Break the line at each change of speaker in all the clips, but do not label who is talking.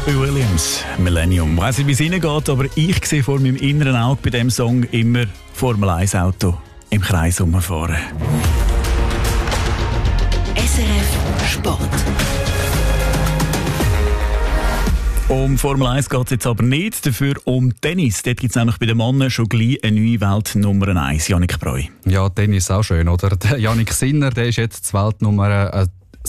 Robbie Williams, Millennium. Ich weiss nicht, wie es Ihnen geht, aber ich sehe vor meinem inneren Auge bei diesem Song immer Formel 1 Auto im Kreis rumfahren.
SRF Sport.
Um Formel 1 geht es jetzt aber nicht, dafür um Tennis. Dort gibt es nämlich bei den Männern schon gleich eine neue Weltnummer 1, Yannick Breu.
Ja, Tennis auch schön, oder? Der Jannik Sinner, der ist jetzt die Weltnummer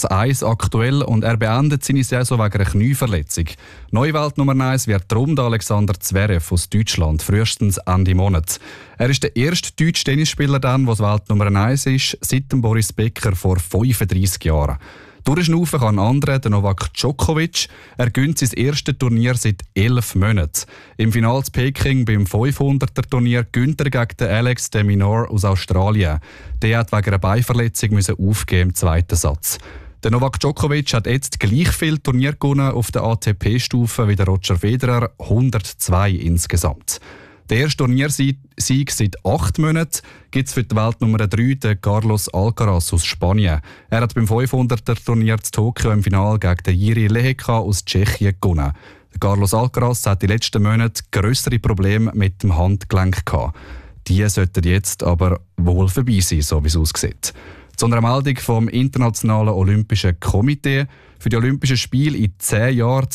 1 aktuell und er beendet seine Saison wegen einer Knieverletzung. Neue Weltnummer 1 wird darum der Alexander Zverev aus Deutschland, frühestens Ende Monat. Er ist der erste deutsche Tennisspieler, der Weltnummer 1 ist, seit dem Boris Becker vor 35 Jahren. Durchschnaufen kann ein anderer, der Novak Djokovic. Er gönnt sein erstes Turnier seit 11 Monaten. Im Finale in Peking beim 500er-Turnier gönnt er gegen den Alex de Minaur aus Australien. Der hat wegen einer Beinverletzung aufgeben im zweiten Satz. Der Novak Djokovic hat jetzt gleich viel Turnier gewonnen auf der ATP-Stufe wie der Roger Federer, 102 insgesamt. Der erste Turniersieg seit 8 Monaten gibt es für die Weltnummer 3 den Carlos Alcaraz aus Spanien. Er hat beim 500er-Turnier zu Tokio im Finale gegen den Jiri Lehecka aus Tschechien gewonnen. Der Carlos Alcaraz hat die letzten Monate grössere Probleme mit dem Handgelenk gehabt. Die sollten jetzt aber wohl vorbei sein, so wie es aussieht. Zu einer Meldung vom Internationalen Olympischen Komitee. Für die Olympischen Spiele in 10 Jahren,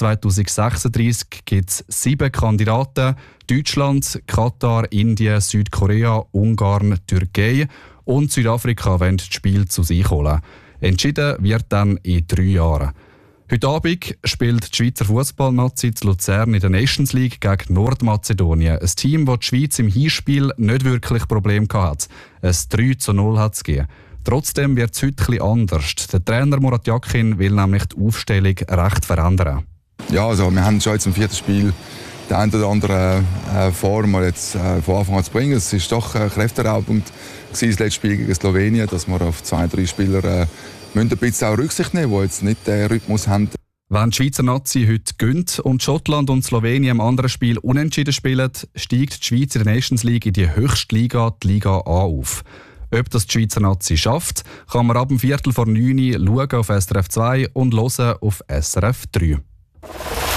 2036, gibt es 7 Kandidaten. Deutschland, Katar, Indien, Südkorea, Ungarn, Türkei und Südafrika wollen das Spiel zu sich holen. Entschieden wird dann in 3 Jahren. Heute Abend spielt die Schweizer Fußballnazi zu Luzern in der Nations League gegen Nordmazedonien. Ein Team, das die Schweiz im Hinspiel nicht wirklich Probleme hatte. Ein 3:0 hat es gegeben. Trotzdem wird es heute etwas anders. Der Trainer Murat Yakin will nämlich die Aufstellung recht verändern.
Ja, also wir haben schon jetzt im 4. Spiel die eine oder andere Form jetzt von Anfang an zu bringen. Es war doch kräfteraubend das letzte Spiel gegen Slowenien, dass wir auf 2-3 Spieler ein bisschen auch Rücksicht nehmen, die jetzt nicht den Rhythmus haben.
Wenn die Schweizer Nazi heute gönnt und Schottland und Slowenien im anderen Spiel unentschieden spielen, steigt die Schweiz in der Nations League in die höchste Liga, die Liga A, auf. Ob das die Schweizer Nazi schafft, kann man ab dem 8:45 schauen auf SRF 2 und hören auf SRF 3.